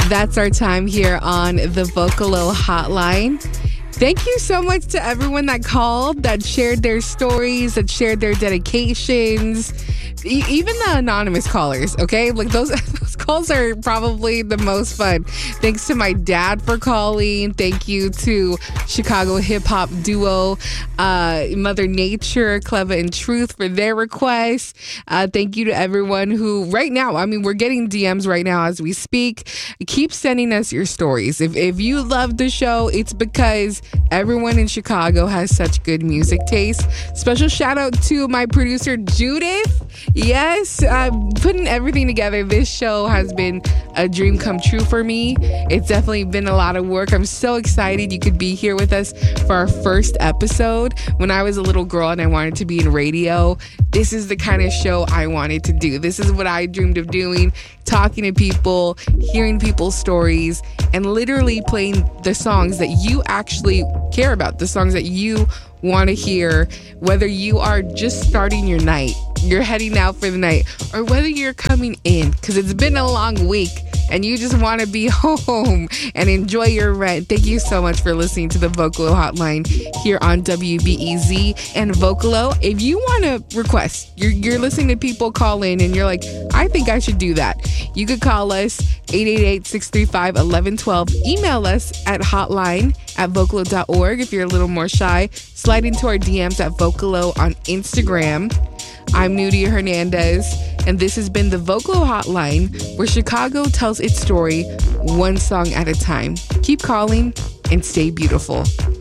That's our time here on the Vocalo Hotline. Thank you so much to everyone that called, that shared their stories, that shared their dedications, even the anonymous callers, okay? Like those calls are probably the most fun. Thanks to my dad for calling. Thank you to Chicago hip hop duo Mother Nature, Cleva and Truth for their requests. Thank you to everyone who right now, I mean, we're getting DMs right now as we speak. Keep sending us your stories. If you love the show, it's because everyone in Chicago has such good music taste. Special shout out to my producer, Judith. Yes, putting everything together. This show has been a dream come true for me. It's definitely been a lot of work. I'm so excited you could be here with us for our first episode. When I was a little girl and I wanted to be in radio, this is the kind of show I wanted to do. This is what I dreamed of doing, talking to people, hearing people's stories, and literally playing the songs that you actually care about, the songs that you want to hear, whether you are just starting your night, you're heading out for the night, or whether you're coming in because it's been a long week and you just want to be home and enjoy your rent. Thank you so much for listening to the Vocalo Hotline here on WBEZ and Vocalo. If you want to request, you're listening to people call in and you're like, I think I should do that. You could call us 888-635-1112. Email us at hotline@vocalo.org if you're a little more shy. Slide into our DMs at Vocalo on Instagram. I'm Nudia Hernandez, and this has been the Vocalo Hotline, where Chicago tells its story one song at a time. Keep calling and stay beautiful.